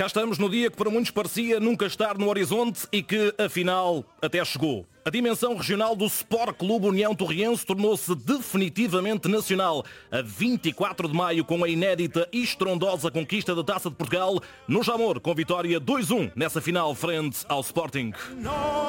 Cá estamos no dia que para muitos parecia nunca estar no horizonte e que, afinal, até chegou. A dimensão regional do Sport Clube União Torriense tornou-se definitivamente nacional a 24 de maio com a inédita e estrondosa conquista da Taça de Portugal no Jamor, com vitória 2-1 nessa final frente ao Sporting.